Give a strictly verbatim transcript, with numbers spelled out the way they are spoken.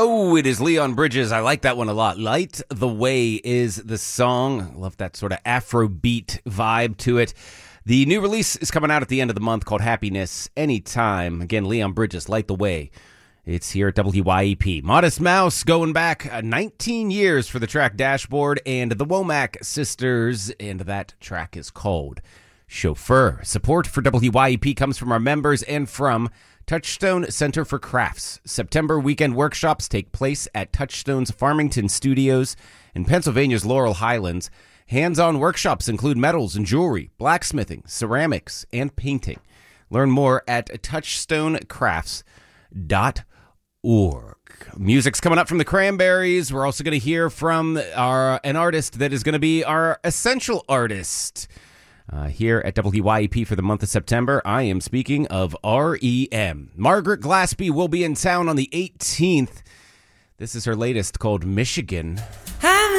Hello, it is Leon Bridges. I like that one a lot. Light the Way is the song. I love that sort of Afrobeat vibe to it. The new release is coming out at the end of the month called Happiness Anytime. Again, Leon Bridges, Light the Way. It's here at W Y E P. Modest Mouse going back uh, nineteen years for the track Dashboard, and the Womack Sisters, and that track is called Chauffeur. Support for W Y E P comes from our members and from Touchstone Center for Crafts. September weekend workshops take place at Touchstone's Farmington Studios in Pennsylvania's Laurel Highlands. Hands-on workshops include metals and jewelry, blacksmithing, ceramics, and painting. Learn more at touchstone crafts dot org. Music's coming up from the Cranberries. We're also going to hear from our an artist that is going to be our essential artist. Uh, here at W Y E P for the month of September, I am speaking of R E M. Margaret Glaspie will be in town on the eighteenth. This is her latest called Michigan.